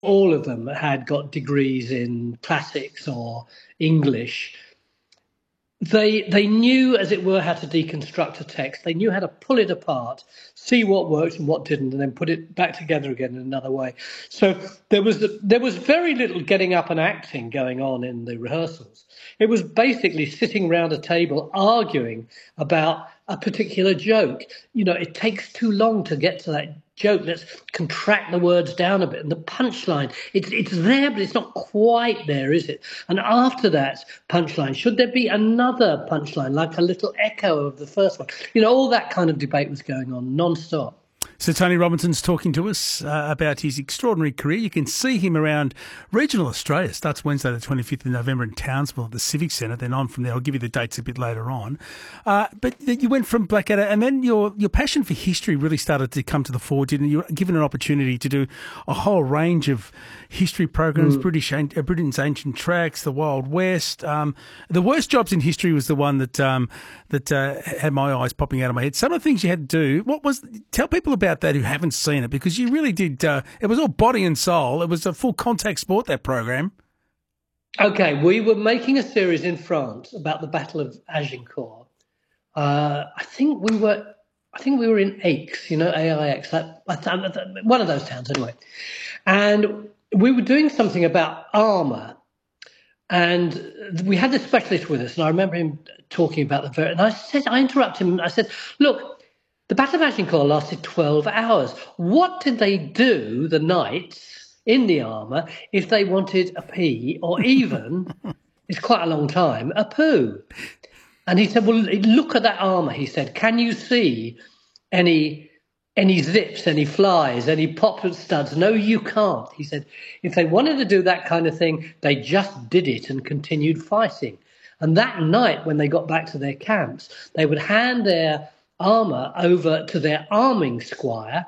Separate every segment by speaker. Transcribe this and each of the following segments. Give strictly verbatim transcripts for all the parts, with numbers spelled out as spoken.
Speaker 1: all of them had got degrees in classics or English. They they knew, as it were, how to deconstruct a text. They knew how to pull it apart, see what worked and what didn't, and then put it back together again in another way. So there was there was very little getting up and acting going on in the rehearsals. It was basically sitting round a table arguing about a particular joke. You know, it takes too long to get to that joke. Let's contract the words down a bit. And the punchline, it's it's there, but it's not quite there, is it? And after that punchline, should there be another punchline, like a little echo of the first one? You know, all that kind of debate was going on non-stop.
Speaker 2: So Tony Robinson's talking to us uh, about his extraordinary career. You can see him around regional Australia. Starts Wednesday the twenty-fifth of November in Townsville at the Civic Centre. Then on from there, I'll give you the dates a bit later on. Uh, but you went from Blackadder, and then your your passion for history really started to come to the fore, didn't you? You were given an opportunity to do a whole range of history programs, mm. British uh, Britain's ancient tracks, the Wild West. Um, the worst jobs in history was the one that um, that uh, had my eyes popping out of my head. Some of the things you had to do. What was? Tell people about that who haven't seen it, because you really did. Uh, it was all body and soul. It was a full contact sport, that program.
Speaker 1: Okay, we were making a series in France about the Battle of Agincourt. Uh, I think we were. I think we were in Aix, you know, A I X, that, one of those towns anyway. And we were doing something about armour, and we had this specialist with us, and I remember him talking about the very. And I said, I interrupted him. I said, "Look, the Battle of Agincourt lasted twelve hours. What did they do, the knights in the armour, if they wanted a pee, or even, it's quite a long time, a poo?" And he said, "Well, look at that armour," he said. "Can you see any any zips, any flies, any pop studs?" "No, you can't." He said, "If they wanted to do that kind of thing, they just did it and continued fighting. And that night, when they got back to their camps, they would hand their armour over to their arming squire,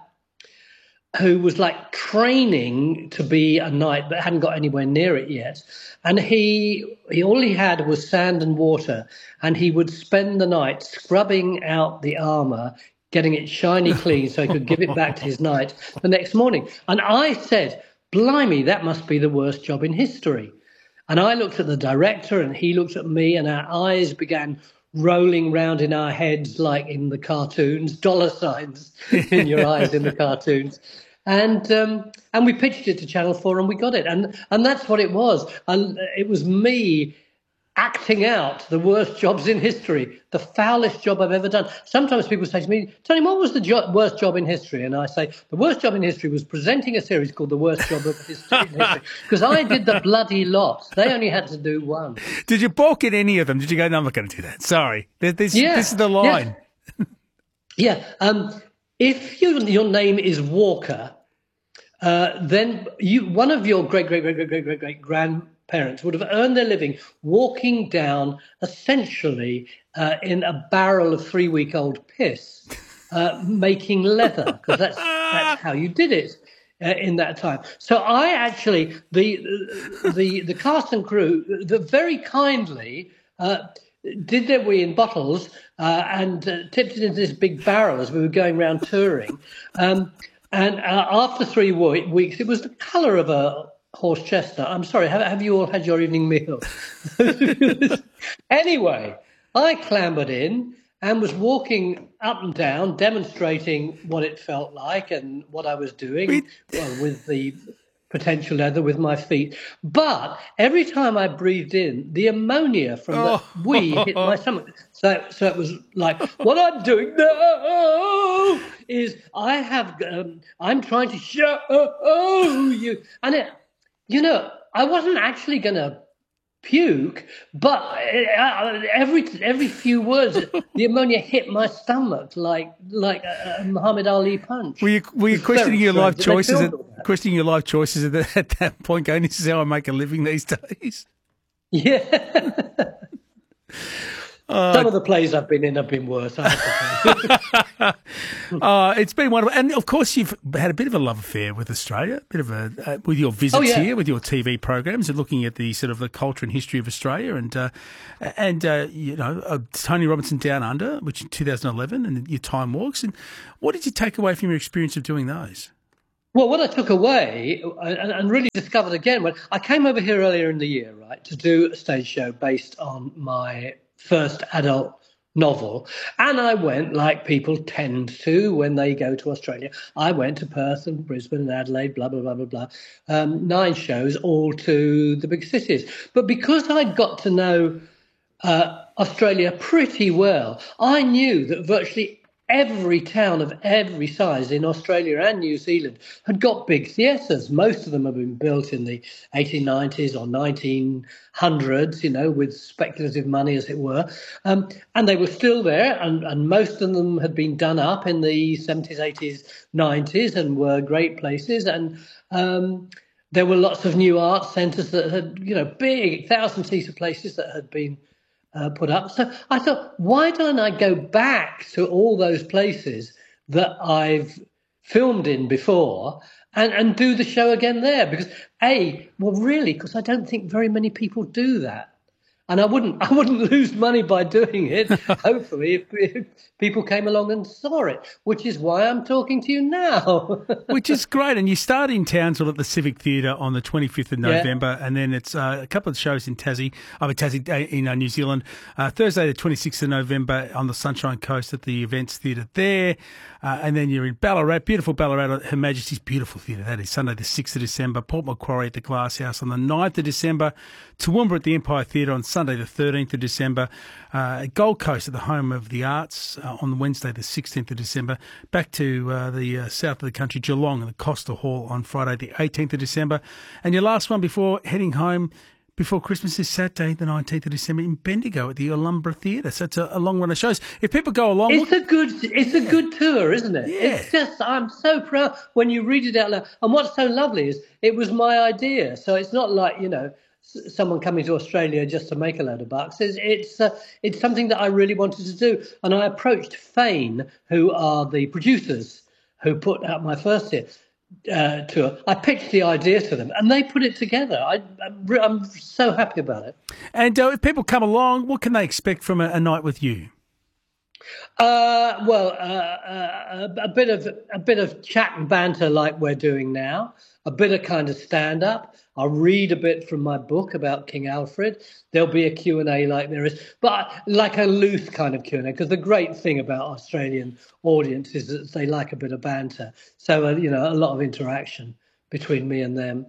Speaker 1: who was like training to be a knight but hadn't got anywhere near it yet. And he, he all he had was sand and water, and he would spend the night scrubbing out the armour, getting it shiny clean so he could give it back to his knight the next morning." And I said, "Blimey, that must be the worst job in history." And I looked at the director, and he looked at me, and our eyes began rolling round in our heads like in the cartoons, dollar signs in your eyes in the cartoons. And um, and we pitched it to Channel four, and we got it. And and that's what it was. And it was me acting out the worst jobs in history, the foulest job I've ever done. Sometimes people say to me, "Tony, what was the jo- worst job in history?" And I say, the worst job in history was presenting a series called The Worst Job of History in History, because I did the bloody lot. They only had to do one.
Speaker 2: Did you balk at any of them? Did you go, "No, I'm not going to do that. Sorry. This,
Speaker 1: yeah,
Speaker 2: this is the line."
Speaker 1: Yeah. yeah. Um, if you, your name is Walker, uh, then you one of your great, great, great, great, great, great, great grandparents would have earned their living walking down, essentially, uh, in a barrel of three-week-old piss, uh, making leather, because that's that's how you did it uh, in that time. So I actually, the the the cast and crew, the very kindly uh, did their wee in bottles uh, and uh, tipped it into this big barrel as we were going around touring. Um, and uh, after three wo- weeks, it was the colour of a horse chestnut. I'm sorry, have, have you all had your evening meal? Anyway, I clambered in and was walking up and down, demonstrating what it felt like and what I was doing well, with the potential leather with my feet. But every time I breathed in, the ammonia from the oh. wee hit my stomach. So, so it was like, what I'm doing now is I have, um, I'm trying to show you. And, it, you know, I wasn't actually going to puke, but uh, every every few words, the ammonia hit my stomach like like a, a Muhammad Ali punch.
Speaker 2: Were you were you questioning your life choices? At, questioning your life choices at, the, at that point, going, "This is how I make a living these days."
Speaker 1: Yeah. Uh, Some of the plays I've been in have been worse. I have to say.
Speaker 2: uh, it's been wonderful, and of course you've had a bit of a love affair with Australia, a bit of a uh, with your visits oh, yeah. here, with your T V programs, and looking at the sort of the culture and history of Australia, and uh, and uh, you know uh, Tony Robinson Down Under, which in two thousand eleven, and your Time Walks. And what did you take away from your experience of doing those?
Speaker 1: Well, what I took away and, and really discovered again when I came over here earlier in the year, right, to do a stage show based on my first adult novel. And I went like people tend to when they go to Australia. I went to Perth and Brisbane and Adelaide, blah, blah, blah, blah, blah. Um, nine shows, all to the big cities. But because I'd got to know uh, Australia pretty well, I knew that virtually every town of every size in Australia and New Zealand had got big theatres. Most of them have been built in the eighteen nineties or nineteen hundreds, you know, with speculative money, as it were. Um, and they were still there, and, and most of them had been done up in the seventies, eighties, nineties and were great places. And um, there were lots of new art centres that had, you know, big thousand-seater places that had been Uh, put up. So I thought, why don't I go back to all those places that I've filmed in before and, and do the show again there? Because A, well, really, because I don't think very many people do that. And I wouldn't I wouldn't lose money by doing it, hopefully, if, if people came along and saw it, which is why I'm talking to you now.
Speaker 2: Which is great. And you start in Townsville at the Civic Theatre on the twenty-fifth of November, yeah. And then it's uh, a couple of shows in Tassie, I mean, Tassie in uh, New Zealand. Uh, Thursday the twenty-sixth of November on the Sunshine Coast at the Events Theatre there. Uh, and then you're in Ballarat, beautiful Ballarat at Her Majesty's beautiful theatre. That is Sunday the sixth of December, Port Macquarie at the Glass House on the ninth of December, Toowoomba at the Empire Theatre on Sunday the thirteenth of December, uh, Gold Coast at the Home of the Arts uh, on Wednesday the sixteenth of December, back to uh, the uh, south of the country, Geelong and the Costa Hall on Friday the eighteenth of December. And your last one before heading home before Christmas is Saturday the nineteenth of December in Bendigo at the Alumbra Theatre. So it's a, a long run of shows. If people go along...
Speaker 1: It's a good it's a good tour, isn't it?
Speaker 2: Yeah.
Speaker 1: It's just, I'm so proud when you read it out loud. And what's so lovely is it was my idea. So it's not like, you know, someone coming to Australia just to make a load of bucks. It's it's, uh, it's something that I really wanted to do. And I approached Fane, who are the producers who put out my first hit, uh, tour. I pitched the idea to them and they put it together. I, I'm, I'm so happy about it.
Speaker 2: And uh, if people come along, what can they expect from a, a night with you?
Speaker 1: Uh, well, uh, uh, a, a bit of a bit of chat and banter like we're doing now, a bit of kind of stand-up. I'll read a bit from my book about King Alfred. There'll be a Q and A like there is, but like a loose kind of Q and A, because the great thing about Australian audiences is that they like a bit of banter. So, uh, you know, a lot of interaction between me and them.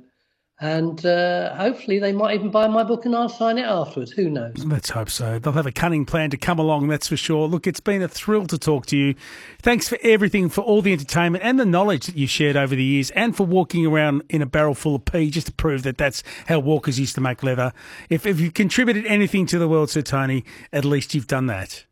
Speaker 1: And uh, hopefully they might even buy my book and I'll sign it afterwards. Who knows?
Speaker 2: Let's hope so. They'll have a cunning plan to come along, that's for sure. Look, it's been a thrill to talk to you. Thanks for everything, for all the entertainment and the knowledge that you shared over the years, and for walking around in a barrel full of pee just to prove that that's how walkers used to make leather. If, if you've contributed anything to the world, Sir Tony, at least you've done that.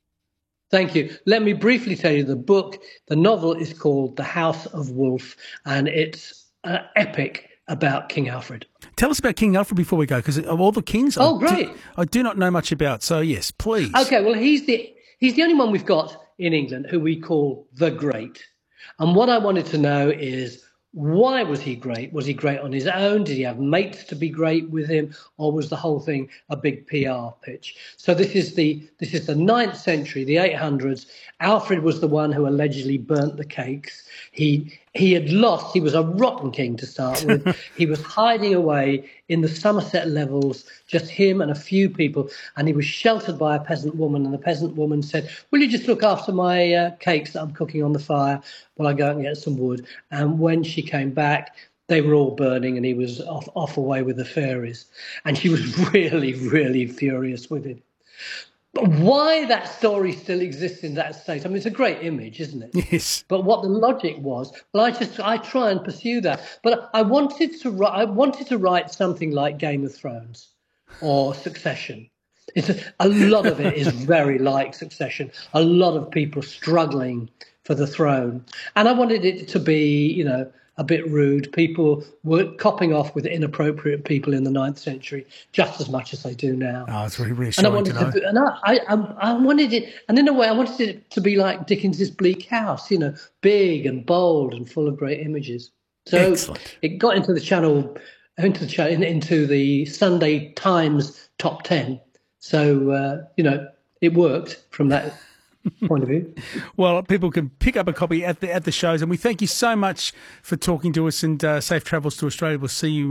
Speaker 1: Thank you. Let me briefly tell you the book. The novel is called The House of Wolf, and it's an epic about King Alfred.
Speaker 2: Tell us about King Alfred before we go, because of all the kings,
Speaker 1: oh,
Speaker 2: I
Speaker 1: great.
Speaker 2: Do, I do not know much about. So, yes, please.
Speaker 1: Okay, well, he's the he's the only one we've got in England who we call the Great. And what I wanted to know is, why was he great? Was he great on his own? Did he have mates to be great with him? Or was the whole thing a big P R pitch? So this is the this is the ninth century, the eight hundreds. Alfred was the one who allegedly burnt the cakes. He he had lost. He was a rotten king to start with. He was hiding away in the Somerset Levels, just him and a few people. And he was sheltered by a peasant woman. And the peasant woman said, "Will you just look after my uh, cakes that I'm cooking on the fire while I go and get some wood?" And when she came back, they were all burning and he was off, off away with the fairies. And she was really, really furious with him. But why that story still exists in that state, I mean, it's a great image, isn't it?
Speaker 2: Yes.
Speaker 1: But what the logic was, well, I just, I try and pursue that. But I wanted to write, I wanted to write something like Game of Thrones or Succession. It's a, a lot of it is very like Succession. A lot of people struggling for the throne. And I wanted it to be, you know, a bit rude. People were copping off with inappropriate people in the ninth century just as much as they do now.
Speaker 2: Oh, it's really reassuring
Speaker 1: and I wanted
Speaker 2: to know.
Speaker 1: To, and I, I, I wanted it, and in a way, I wanted it to be like Dickens's Bleak House, you know, big and bold and full of great images. So
Speaker 2: Excellent.
Speaker 1: It got into the channel, into the into the Sunday Times top ten. So uh, you know, it worked from that point of view.
Speaker 2: Well, people can pick up a copy at the at the shows, and we thank you so much for talking to us, and uh, safe travels to Australia. We'll see you